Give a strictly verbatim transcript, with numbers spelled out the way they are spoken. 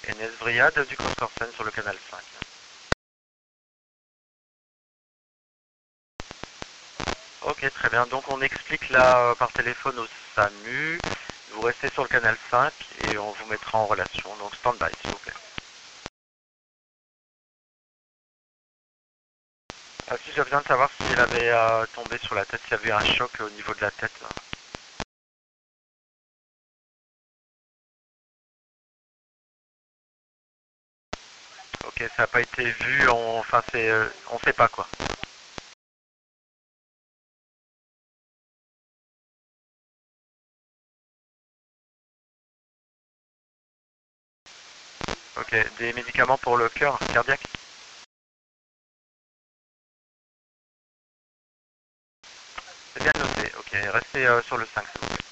Et Nesbriade du Corsen sur le canal cinq. Ok, très bien. Donc on explique là euh, par téléphone au SAMU. Vous restez sur le canal cinq et on vous mettra en relation. Donc stand-by, s'il vous plaît. Ah, si, j'ai besoin de savoir si elle avait euh, tombé sur la tête, s'il y avait un choc au niveau de la tête. Là. Ok, ça n'a pas été vu, on... enfin c'est, euh, on sait pas quoi. Ok, des médicaments pour le cœur cardiaque. C'est bien noté, ok, restez euh, sur le cinq s'il vous plaît.